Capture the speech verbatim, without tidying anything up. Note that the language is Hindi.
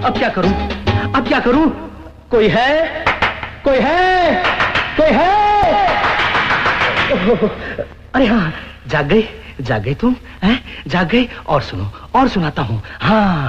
अब क्या करूं? अब क्या करूं? कोई है? कोई है? कोई है? अरे हाँ, जाग गई, जाग गई तुम, हैं? जाग गई। और सुनो, और सुनाता हूँ। हाँ।